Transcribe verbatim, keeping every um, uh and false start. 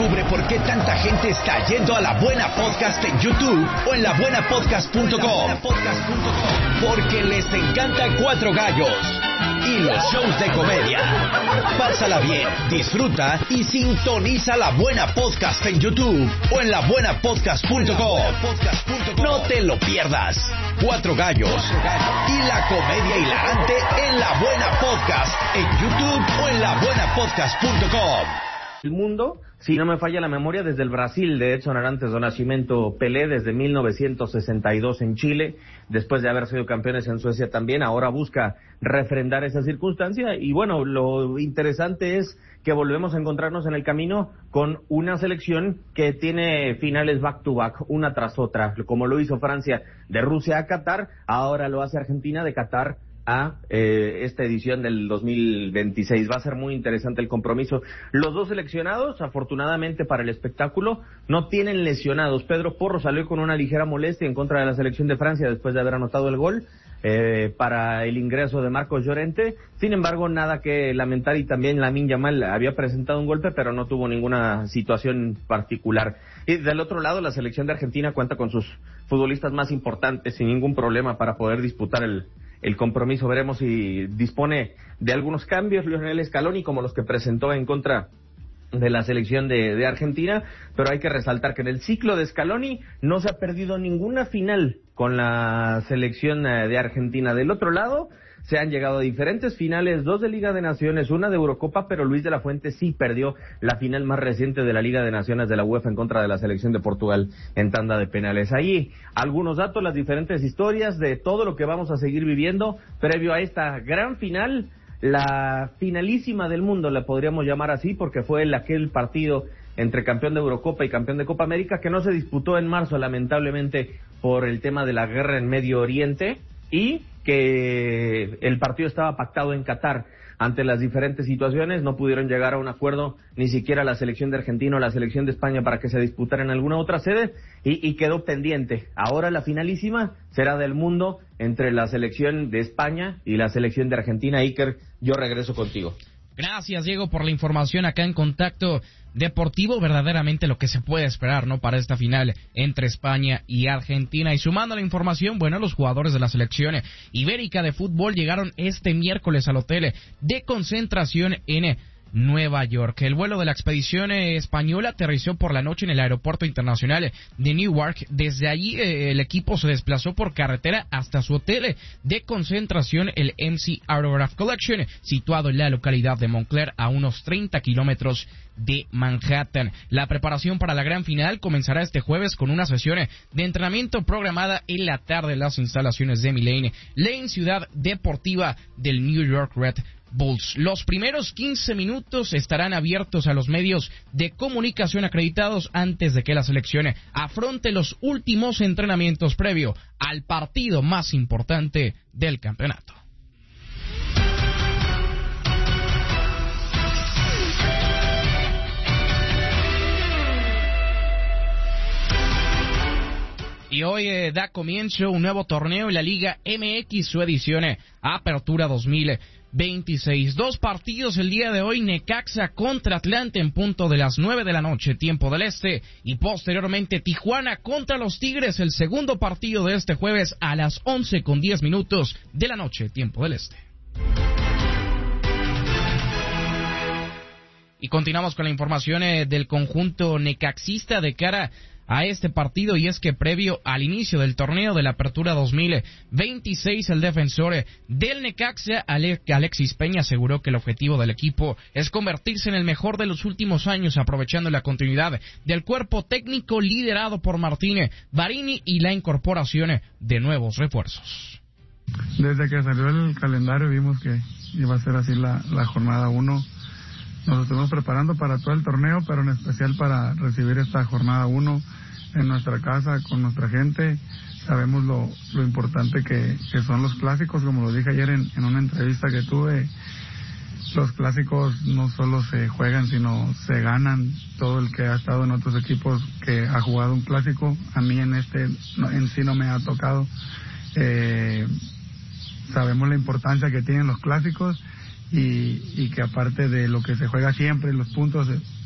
Descubre por qué tanta gente está yendo a La Buena Podcast en YouTube o en la buena podcast punto com. Porque les encanta Cuatro Gallos y los shows de comedia. Pásala bien, disfruta y sintoniza La Buena Podcast en YouTube o en la buena podcast punto com. No te lo pierdas. Cuatro Gallos y la comedia hilarante en La Buena Podcast en YouTube o en la buena podcast punto com. El mundo, si no me falla la memoria, desde el Brasil de Edson Arantes do Nascimento Pelé, desde mil novecientos sesenta y dos en Chile, después de haber sido campeones en Suecia también, ahora busca refrendar esa circunstancia, y bueno, lo interesante es que volvemos a encontrarnos en el camino con una selección que tiene finales back to back, una tras otra, como lo hizo Francia de Rusia a Qatar, ahora lo hace Argentina de Qatar a eh, esta edición del dos mil veintiséis. Va a ser muy interesante el compromiso. Los dos seleccionados, afortunadamente para el espectáculo, no tienen lesionados. Pedro Porro salió con una ligera molestia en contra de la selección de Francia después de haber anotado el gol eh, para el ingreso de Marcos Llorente. Sin embargo, nada que lamentar, y también Lamine Yamal había presentado un golpe, pero no tuvo ninguna situación particular. Y del otro lado, la selección de Argentina cuenta con sus futbolistas más importantes sin ningún problema para poder disputar el el compromiso. Veremos si dispone de algunos cambios Lionel Scaloni, como los que presentó en contra de la selección de, de Argentina, pero hay que resaltar que en el ciclo de Scaloni no se ha perdido ninguna final con la selección de Argentina. Del otro lado, se han llegado a diferentes finales, dos de Liga de Naciones, una de Eurocopa, pero Luis de la Fuente sí perdió la final más reciente de la Liga de Naciones de la UEFA en contra de la selección de Portugal en tanda de penales. Ahí algunos datos, las diferentes historias de todo lo que vamos a seguir viviendo previo a esta gran final, la finalísima del mundo, la podríamos llamar así, porque fue el, aquel partido entre campeón de Eurocopa y campeón de Copa América que no se disputó en marzo, lamentablemente, por el tema de la guerra en Medio Oriente, y que el partido estaba pactado en Qatar. Ante las diferentes situaciones no pudieron llegar a un acuerdo ni siquiera la selección de Argentina o la selección de España para que se disputara en alguna otra sede, y, y quedó pendiente. Ahora la finalísima será del mundo entre la selección de España y la selección de Argentina. Iker, yo regreso contigo. Gracias, Diego, por la información acá en Contacto Deportivo. Verdaderamente lo que se puede esperar, ¿no?, para esta final entre España y Argentina. Y sumando la información, bueno, los jugadores de la selección ibérica de fútbol llegaron este miércoles al hotel de concentración en Nueva York. El vuelo de la expedición española aterrizó por la noche en el aeropuerto internacional de Newark. Desde allí eh, el equipo se desplazó por carretera hasta su hotel de concentración, el M C Autograph Collection, situado en la localidad de Montclair, a unos treinta kilómetros de Manhattan. La preparación para la gran final comenzará este jueves con una sesión de entrenamiento programada en la tarde en las instalaciones de Milane Lane, ciudad deportiva del New York Red Bulls. Los primeros quince minutos estarán abiertos a los medios de comunicación acreditados antes de que la selección afronte los últimos entrenamientos previo al partido más importante del campeonato. Y hoy eh, da comienzo un nuevo torneo en la Liga M X, su edición eh, Apertura dos mil veintiséis. Dos partidos el día de hoy: Necaxa contra Atlante en punto de las nueve de la noche, tiempo del este, y posteriormente Tijuana contra los Tigres, el segundo partido de este jueves a las once con diez minutos de la noche, tiempo del este. Y continuamos con la información eh, del conjunto necaxista de cara a este partido, y es que previo al inicio del torneo de la Apertura dos mil veintiséis, el defensor del Necaxa, Alexis Peña, aseguró que el objetivo del equipo es convertirse en el mejor de los últimos años, aprovechando la continuidad del cuerpo técnico liderado por Martín Barini y la incorporación de nuevos refuerzos. Desde que salió el calendario vimos que iba a ser así la, la jornada uno. Nos estuvimos preparando para todo el torneo, pero en especial para recibir esta jornada uno en nuestra casa, con nuestra gente. Sabemos lo, lo importante que, que son los clásicos, como lo dije ayer en, en una entrevista que tuve. Los clásicos no solo se juegan, sino se ganan. Todo el que ha estado en otros equipos que ha jugado un clásico, a mí en este no, en sí no me ha tocado. Eh, sabemos la importancia que tienen los clásicos. Y, y que aparte de lo que se juega siempre, los puntos